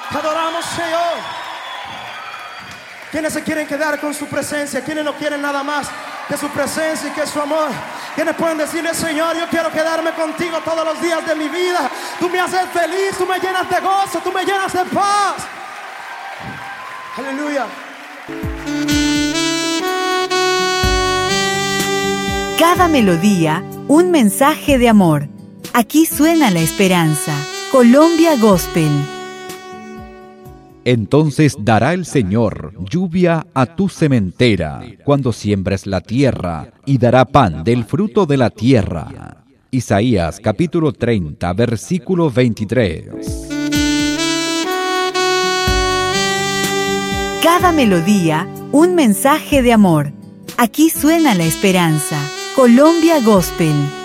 Te adoramos, Señor. ¿Quiénes se quieren quedar con su presencia? ¿Quiénes no quieren nada más que su presencia y que su amor? ¿Quiénes pueden decirle: Señor, yo quiero quedarme contigo todos los días de mi vida? Tú me haces feliz, tú me llenas de gozo, tú me llenas de paz. Aleluya. Cada melodía, un mensaje de amor. Aquí suena la esperanza. Colombia Gospel. Entonces dará el Señor lluvia a tu sementera cuando siembres la tierra, y dará pan del fruto de la tierra. Isaías capítulo 30, versículo 23. Cada melodía, un mensaje de amor. Aquí suena la esperanza. Colombia Gospel.